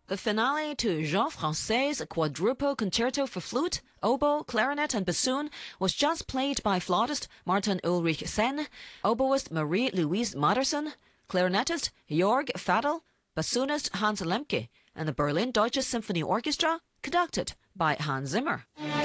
The finale to Jean Francais' quadruple concerto for flute, oboe, clarinet, and bassoon was just played by flautist Martin Ulrich Senn, oboist Marie-Louise Matterson, clarinetist Jörg Fadl, bassoonist Hans Lemke, and the Berlin Deutsches Symphony Orchestra, conducted by Hans Zimmer.